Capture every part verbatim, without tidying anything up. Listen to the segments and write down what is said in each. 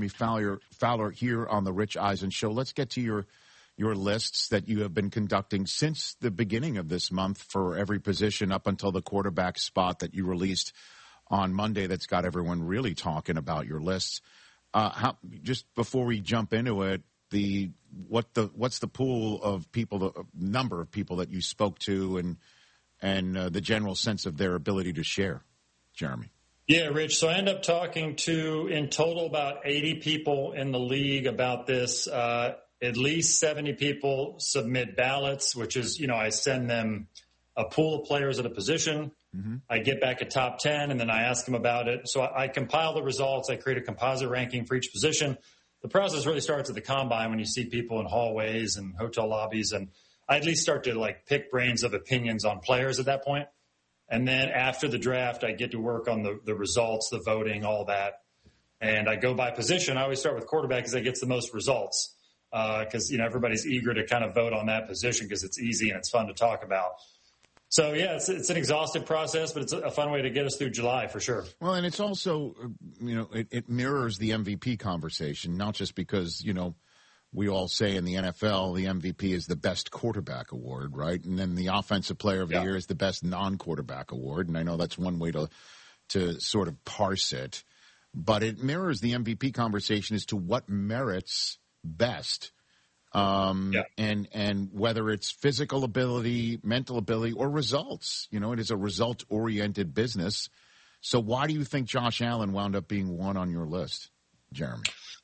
Jeremy Fowler, Fowler here on the Rich Eisen Show. Let's get to your your lists that you have been conducting since the beginning of this month for every position up until the quarterback spot that you released on Monday. That's got everyone really talking about your lists. Uh, how, just before we jump into it, the what the what's the pool of people, the number of people that you spoke to, and and uh, the general sense of their ability to share, Jeremy? Yeah, Rich. So I end up talking to, in total, about eighty people in the league about this. Uh, at least seventy people submit ballots, which is, you know, I send them a pool of players at a position. Mm-hmm. I get back a top ten, and then I ask them about it. So I, I compile the results. I create a composite ranking for each position. The process really starts at the combine when you see people in hallways and hotel lobbies. And I at least start to, like, pick brains of opinions on players at that point. And then after the draft, I get to work on the, the results, the voting, all that. And I go by position. I always start with quarterback because that gets the most results because, uh, you know, everybody's eager to kind of vote on that position because it's easy and it's fun to talk about. So, yeah, it's, it's an exhaustive process, but it's a fun way to get us through July for sure. Well, and it's also, you know, it, it mirrors the M V P conversation, not just because, you know, we all say in the N F L the M V P is the best quarterback award, right? And then the offensive player of the yeah. year is the best non-quarterback award. And I know that's one way to to sort of parse it. But it mirrors the M V P conversation as to what merits best. Um, yeah. and, and whether it's physical ability, mental ability, or results. You know, it is a result-oriented business. So why do you think Josh Allen wound up being one on your list, Jeremy?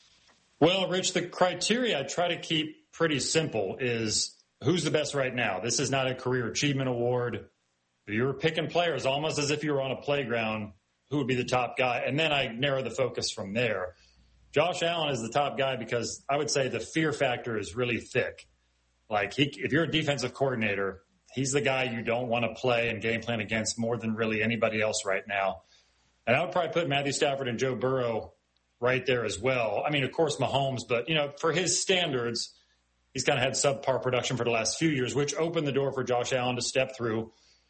Well, Rich, the criteria I try to keep pretty simple is who's the best right now. This is not a career achievement award. You're picking players almost as if you were on a playground, who would be the top guy. And then I narrow the focus from there. Josh Allen is the top guy because I would say the fear factor is really thick. Like, he, if you're a defensive coordinator, he's the guy you don't want to play and game plan against more than really anybody else right now. And I would probably put Matthew Stafford and Joe Burrow right there as well. I mean, of course, Mahomes, but, you know, for his standards, he's kind of had subpar production for the last few years, which opened the door for Josh Allen to step through.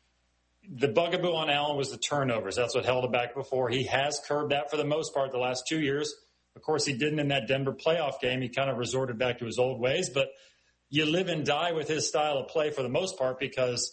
The bugaboo on Allen was the turnovers. That's what held him back before. He has curbed that for the most part the last two years. Of course, he didn't in that Denver playoff game. He kind of resorted back to his old ways, but you live and die with his style of play for the most part because